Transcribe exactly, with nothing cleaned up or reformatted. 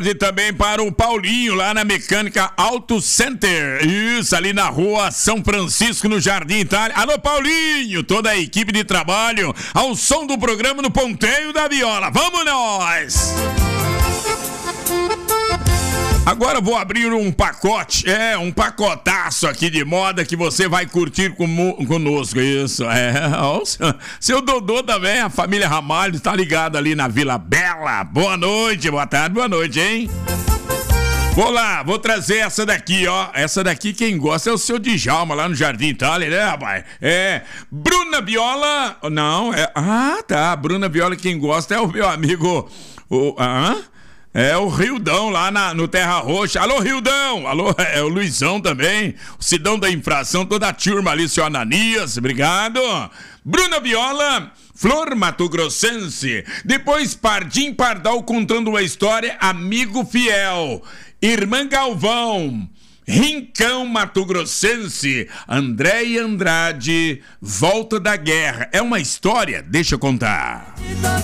E também para o Paulinho, lá na Mecânica Auto Center. Isso, ali na rua São Francisco, no Jardim Itália. Alô, Paulinho, toda a equipe de trabalho, ao som do programa no Ponteio da Viola. Vamos nós! Agora eu vou abrir um pacote, é, um pacotaço aqui de moda que você vai curtir com, conosco, isso, é, ó, seu, seu Dodô também, a família Ramalho, tá ligado ali na Vila Bela. Boa noite, boa tarde, boa noite, hein? Vou lá, vou trazer essa daqui, ó, essa daqui quem gosta é o seu Djalma, lá no Jardim Itália, né, rapaz? É, Bruna Viola, não, é, ah, tá, Bruna Viola quem gosta é o meu amigo, o, ah, é o Rildão lá na, no Terra Roxa. Alô, Rildão! Alô, é o Luizão também. O Sidão da Infração, toda a turma ali, seu Ananias, obrigado. Bruna Viola, Flor Mato Grossense. Depois Pardim Pardal contando uma história, Amigo Fiel. Irmã Galvão, Rincão Mato Grossense. Andréia Andrade, Volta da Guerra. É uma história? Deixa eu contar.